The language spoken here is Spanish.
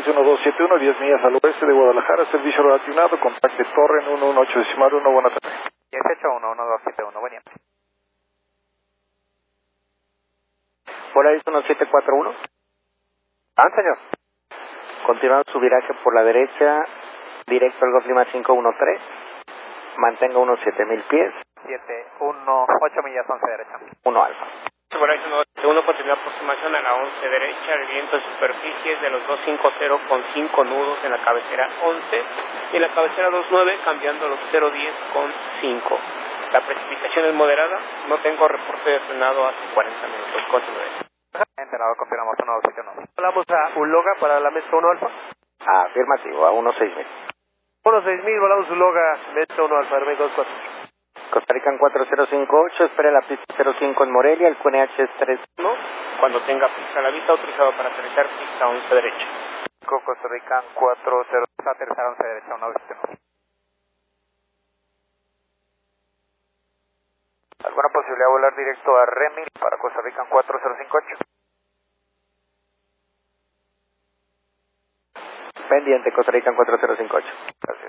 61271, 10 millas al oeste de Guadalajara, servicio relacionado, contacte torre en 118.1, buenas tardes. 18-1-1271, buen día. Polaris 1741. Señor. Continuamos su viraje por la derecha, directo al Golf Lima 513. Mantenga unos 7000 pies. 8 millas 11 derecha. 1 alfa. Polaris 1 continúa aproximación a la 11 derecha, el viento en superficies de los 250 con 5 nudos en la cabecera 11 y en la cabecera 29 cambiando los 010 con 5. La precipitación es moderada, no tengo reporte de frenado hace 40 minutos. Continúe. Enterado, confirmamos 1-2-7-1. Hablamos a Uloga para la Mesa 1 Alfa. Afirmativo, a unos 6000. 1-6000, volamos Uloga, Mesa 1 Alfa, Hermes 24. Costa Rica 4058, espere la pista 05 en Morelia, el QNH es 31. Cuando tenga pista a la vista, autorizado para aterrizar pista 11 derecha. Costa Rica 40, aterrizar 11 derecha, 1-2-7-1. ¿Alguna posibilidad de volar directo a Remil para Costa Rica 4058? Pendiente, Costa Rica 4058. Gracias.